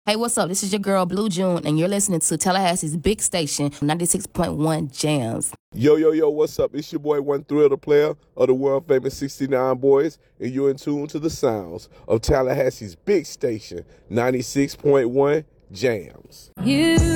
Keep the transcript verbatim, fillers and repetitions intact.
Hey, what's up? This is your girl, Blue June, and you're listening to Tallahassee's big station, ninety-six point one Jams. Yo, yo, yo, what's up? It's your boy, One Thrill, the player of the world-famous sixty-nine Boys, and you're in tune to the sounds of Tallahassee's big station, ninety-six point one Jams. You